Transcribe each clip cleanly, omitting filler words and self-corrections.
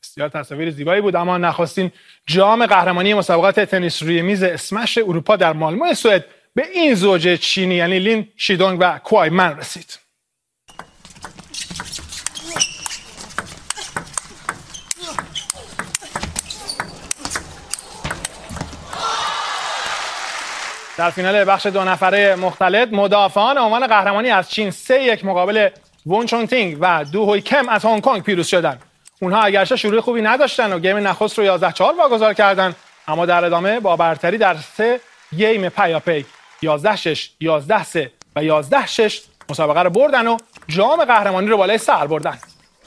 بسیار تصاویر زیبایی بود. اما نخستین جام قهرمانی مسابقات تنیس روی میز اسمش اروپا در مالمو سوئد به این زوج چینی یعنی لین شیدونگ و کوای من رسید. در فینال بخش 2 نفره مختلط مدافعان عنوان قهرمانی از چین 3-1 مقابل ون چون تینگ و دو هوی کم از هنگ کنگ پیروز شدند. اونها اگرچه شروع خوبی نداشتن و گیم نخست رو 11-4 واگذار کردند، اما در ادامه با برتری در 3 گیم پیاپی 11-6، 11-3 و 11-6 مسابقه رو بردن و جام قهرمانی رو بالای سر بردن.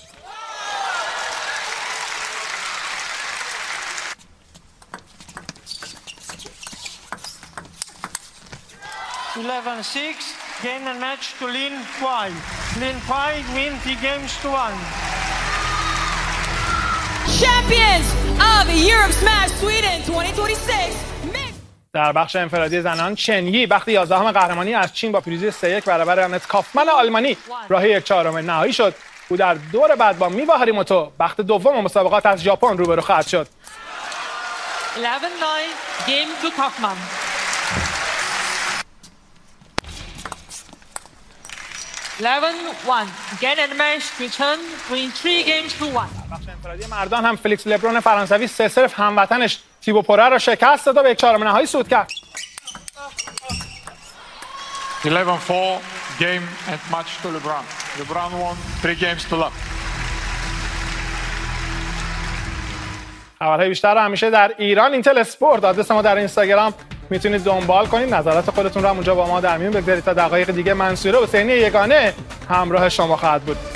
Game and match to Lin Kuai. Lin Kuai win 3 games to 1. Champions of Europe Smash Sweden 2026. در بخش انفرادی زنان چن یی بخت 11ام قهرمانی از چین با پیروزی 3-1 برابر آنت کافمن آلمانی راهی 1/4 نهایی شد. او در دور بعد با میوا هاریموتو بخت دوم مسابقات از ژاپن روبرو خواهد شد. 11-9 game to Kaufman. 11-1 gain and match to Chen win 3 games to 1. بخش انفرادی مردان هم فلیکس لبرون فرانسوی 3-0 هموطنش تیبو پوره را شکست داد و به 1/4 نهایی صعود کرد. 11-4 game and match to LeBron. LeBron won 3 games to love. خبرهای بیشتر رو همیشه در ایران اینتل اسپورت آدرس ما در اینستاگرام میتونید دنبال کنید. نظرات خودتون رو هم اونجا با ما در میون بگذارید. تا دقایق دیگه منصوره حسینی یگانه همراه شما خواهد بود.